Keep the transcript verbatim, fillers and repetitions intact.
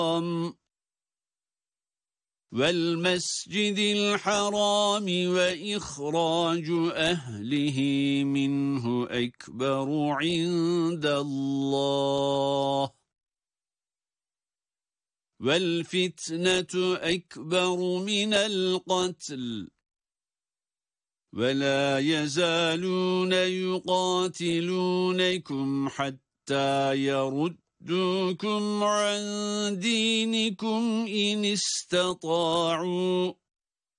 والمسجد الحرام وإخراج أهله منه أكبر عند الله والفتنة أكبر من القتل ولا يزالون يقاتلونكم حتى يردوكم عن دينكم إن استطاعوا